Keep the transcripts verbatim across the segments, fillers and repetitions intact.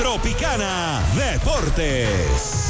Tropicana Deportes.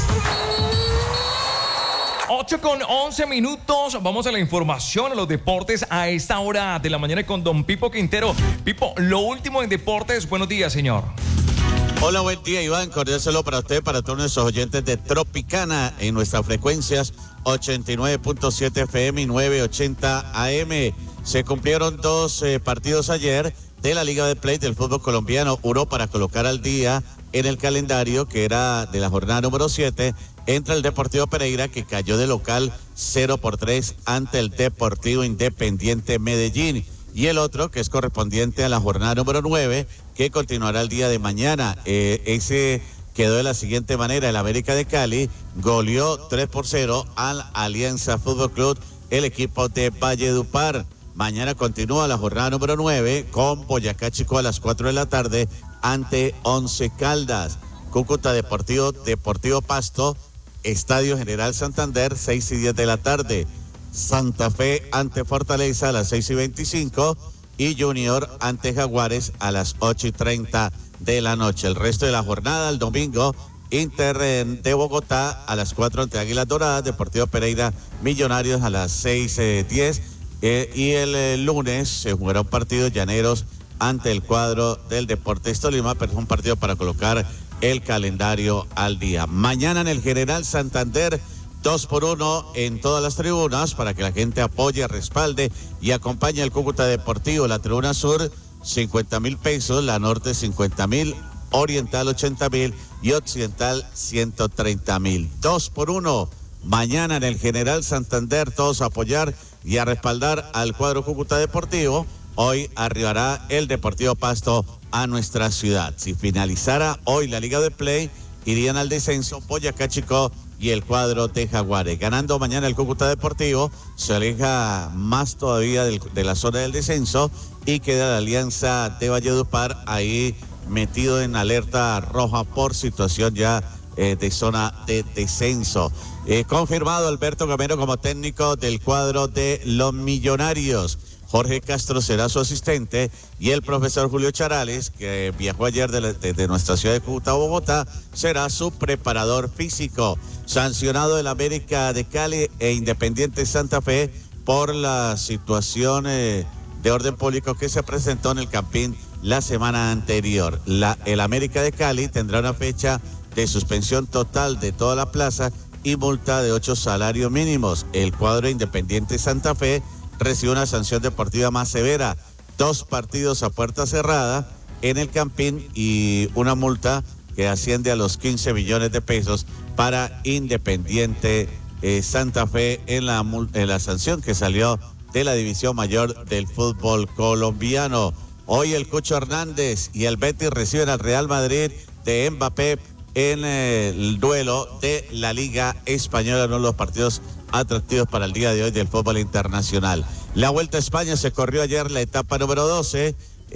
ocho con once minutos, vamos a la información, a los deportes a esta hora de la mañana con don Pipo Quintero. Pipo, lo último en deportes, buenos días, señor. Hola, buen día, Iván, cordial saludo para usted, para todos nuestros oyentes de Tropicana en nuestras frecuencias ochenta y nueve punto siete F M y novecientos ochenta A M. Se cumplieron dos eh, partidos ayer de la Liga de Play del fútbol colombiano, uno para colocar al día en el calendario, que era de la jornada número siete, entre el Deportivo Pereira, que cayó de local cero por tres ante el Deportivo Independiente Medellín, y el otro, que es correspondiente a la jornada número nueve, que continuará el día de mañana. Eh, ese quedó de la siguiente manera: el América de Cali goleó tres por cero al Alianza Fútbol Club, el equipo de Valledupar. Mañana continúa la jornada número nueve con Boyacá Chico a las cuatro de la tarde ante Once Caldas. Cúcuta Deportivo, Deportivo Pasto, Estadio General Santander, seis y diez de la tarde. Santa Fe ante Fortaleza a las seis y veinticinco y Junior ante Jaguares a las ocho y treinta de la noche. El resto de la jornada, el domingo, Inter de Bogotá a las cuatro ante Águilas Doradas, Deportivo Pereira Millonarios a las seis y diez. Eh, y el eh, lunes se jugará un partido Llaneros ante el cuadro del Deportes Tolima, pero es un partido para colocar el calendario al día. Mañana en el General Santander, dos por uno en todas las tribunas para que la gente apoye, respalde y acompañe al Cúcuta Deportivo. La tribuna sur, cincuenta mil pesos, la norte cincuenta mil, oriental ochenta mil y occidental ciento treinta mil. Dos por uno. Mañana en el General Santander, todos a apoyar y a respaldar al cuadro Cúcuta Deportivo. Hoy arribará el Deportivo Pasto a nuestra ciudad. Si finalizara hoy la Liga de Play, irían al descenso Boyacá Chico y el cuadro de Jaguares. Ganando mañana el Cúcuta Deportivo, se aleja más todavía del, de la zona del descenso y queda la Alianza de Valledupar ahí metido en alerta roja por situación ya eh, de zona de descenso. Eh, confirmado Alberto Gamero como técnico del cuadro de los Millonarios. Jorge Castro será su asistente y el profesor Julio Charales, que viajó ayer de, la, de, de nuestra ciudad de Cúcuta a Bogotá, será su preparador físico. Sancionado el América de Cali e Independiente Santa Fe por la situación eh, de orden público que se presentó en el Campín la semana anterior. La, el América de Cali tendrá una fecha de suspensión total de toda la plaza y multa de ocho salarios mínimos. El cuadro Independiente Santa Fe recibe una sanción deportiva más severa, dos partidos a puerta cerrada en el Campín y una multa que asciende a los quince millones de pesos para Independiente eh, Santa Fe en la, en la sanción que salió de la división mayor del fútbol colombiano. Hoy el Cucho Hernández y el Betis reciben al Real Madrid de Mbappé en el duelo de la Liga Española, uno de los partidos atractivos para el día de hoy del fútbol internacional. La Vuelta a España se corrió ayer la etapa número doce,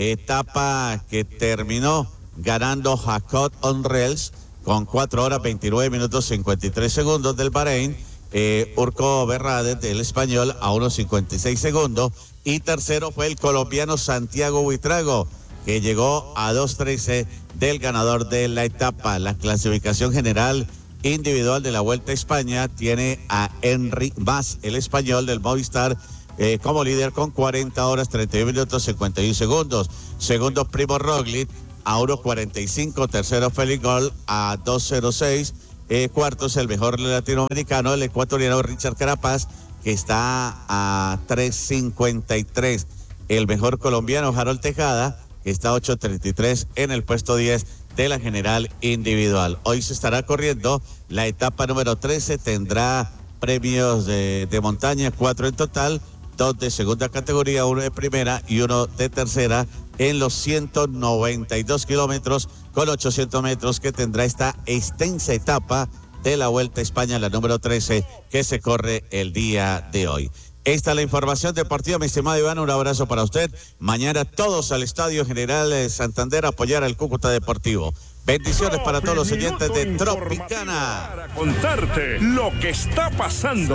etapa que terminó ganando Jacob Onrels con cuatro horas veintinueve minutos cincuenta y tres segundos del Bahrein, eh, Urco Berrades del Español a uno cincuenta y seis segundos, y tercero fue el colombiano Santiago Buitrago, que llegó a dos trece del ganador de la etapa. La clasificación general individual de la Vuelta a España tiene a Henry Mas, el español del Movistar, eh, como líder con cuarenta horas treinta y un minutos cincuenta y un segundos. Segundo, Primo Roglic a uno cuarenta y cinco. Tercero, Félix Gol a dos cero seis. Eh, cuarto es el mejor latinoamericano, el ecuatoriano Richard Carapaz, que está a tres cincuenta y tres. El mejor colombiano, Harold Tejada, que está a ocho treinta y tres en el puesto diez de la general individual. Hoy se estará corriendo la etapa número trece, tendrá premios de, de montaña, cuatro en total, dos de segunda categoría, uno de primera y uno de tercera en los ciento noventa y dos kilómetros con ochocientos metros que tendrá esta extensa etapa de la Vuelta a España, la número trece, que se corre el día de hoy. Esta es la información deportiva, mi estimado Iván, un abrazo para usted. Mañana todos al Estadio General Santander a apoyar al Cúcuta Deportivo. Bendiciones para todos los oyentes de Tropicana. Para contarte lo que está pasando.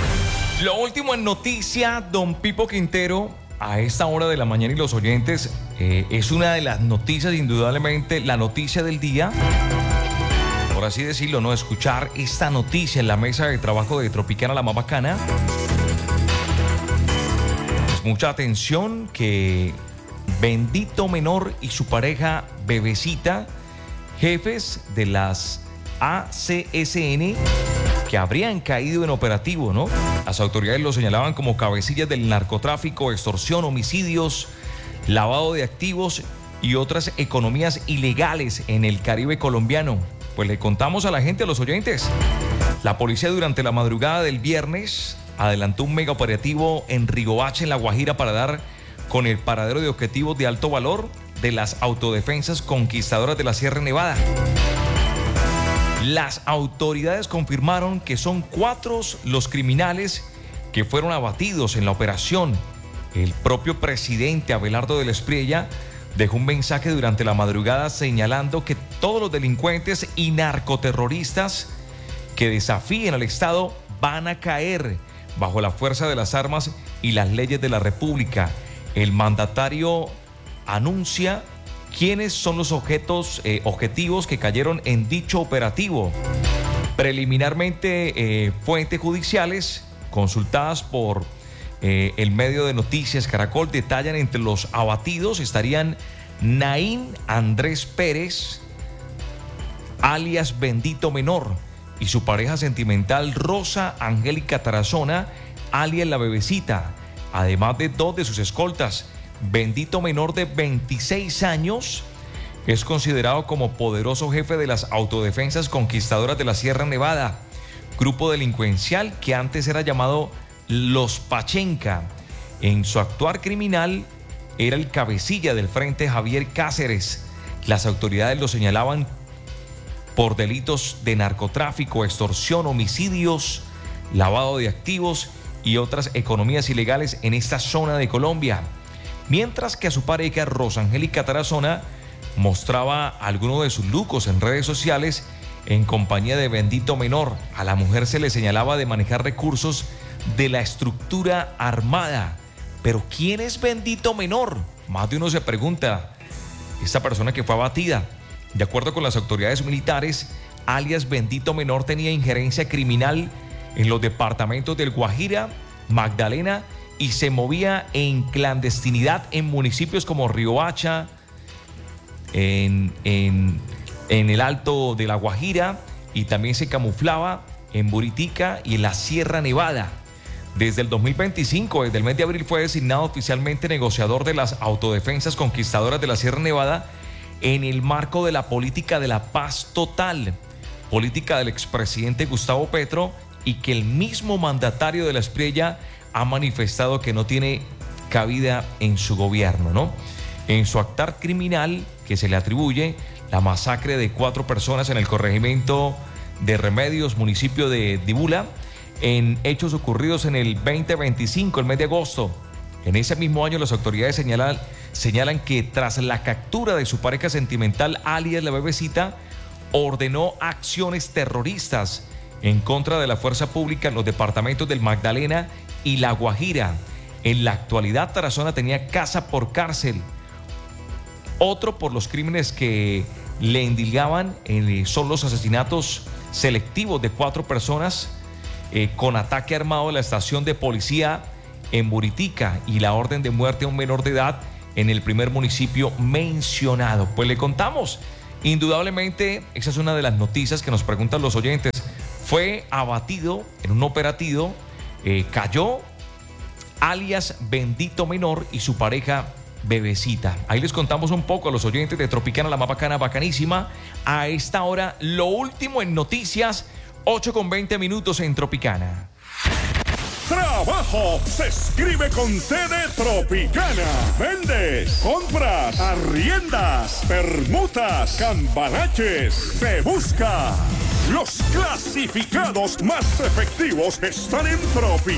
Lo último en noticia, don Pipo Quintero, a esta hora de la mañana y los oyentes, Eh, es una de las noticias, indudablemente, la noticia del día. Por así decirlo, ¿no? Escuchar esta noticia en la mesa de trabajo de Tropicana, la más bacana. Pues mucha atención que Bendito Menor y su pareja Bebecita, jefes de las A C S N, que habrían caído en operativo, ¿no? Las autoridades lo señalaban como cabecillas del narcotráfico, extorsión, homicidios, lavado de activos y otras economías ilegales en el Caribe colombiano. Pues le contamos a la gente, a los oyentes. La policía durante la madrugada del viernes adelantó un mega operativo en Rigobache, en La Guajira, para dar con el paradero de objetivos de alto valor de las autodefensas conquistadoras de la Sierra Nevada. Las autoridades confirmaron que son cuatro los criminales que fueron abatidos en la operación. El propio presidente Abelardo del Espriella dejó un mensaje durante la madrugada señalando que todos los delincuentes y narcoterroristas que desafíen al Estado van a caer bajo la fuerza de las armas y las leyes de la República. El mandatario anuncia quiénes son los objetos, eh, objetivos que cayeron en dicho operativo. Preliminarmente, eh, fuentes judiciales consultadas por Eh, el medio de noticias Caracol detallan entre los abatidos estarían Naín Andrés Pérez, alias Bendito Menor, y su pareja sentimental Rosa Angélica Tarazona, alias La Bebecita, además de dos de sus escoltas. Bendito Menor, de veintiséis años, es considerado como poderoso jefe de las autodefensas conquistadoras de la Sierra Nevada, grupo delincuencial que antes era llamado Los Pachenca. En su actuar criminal era el cabecilla del frente Javier Cáceres. Las autoridades lo señalaban por delitos de narcotráfico, extorsión, homicidios, lavado de activos y otras economías ilegales en esta zona de Colombia. Mientras que a su pareja Rosa Angélica Tarazona mostraba algunos de sus lujos en redes sociales en compañía de Bendito Menor. A la mujer se le señalaba de manejar recursos de la estructura armada. Pero ¿quién es Bendito Menor? Más de uno se pregunta. Esta persona que fue abatida, de acuerdo con las autoridades militares, alias Bendito Menor tenía injerencia criminal en los departamentos del Guajira, Magdalena, y se movía en clandestinidad en municipios como Riohacha, en, en, en el Alto de la Guajira, y también se camuflaba en Buritica y en la Sierra Nevada. Desde el dos mil veinticinco, desde el mes de abril, fue designado oficialmente negociador de las autodefensas conquistadoras de la Sierra Nevada en el marco de la política de la paz total, política del expresidente Gustavo Petro, y que el mismo mandatario de la Espriella ha manifestado que no tiene cabida en su gobierno, ¿no? En su actar criminal que se le atribuye la masacre de cuatro personas en el corregimiento de Remedios, municipio de Dibula, en hechos ocurridos en el veinte veinticinco, el mes de agosto. En ese mismo año, las autoridades señalan, señalan que tras la captura de su pareja sentimental, alias La Bebecita, ordenó acciones terroristas en contra de la fuerza pública en los departamentos del Magdalena y La Guajira. En la actualidad, Tarazona tenía casa por cárcel. Otro por los crímenes que le endilgaban eh, son los asesinatos selectivos de cuatro personas eh, con ataque armado a la estación de policía en Buritica y la orden de muerte a un menor de edad en el primer municipio mencionado. Pues le contamos, indudablemente, esa es una de las noticias que nos preguntan los oyentes. Fue abatido en un operativo, eh, cayó alias Bendito Menor y su pareja Bebecita. Ahí les contamos un poco a los oyentes de Tropicana, la más bacana, bacanísima. A esta hora, lo último en noticias, ocho con veinte minutos en Tropicana. Trabajo se escribe con T de Tropicana. Vendes, compras, arriendas, permutas, cambalaches. Se busca. Los clasificados más efectivos están en Tropicana.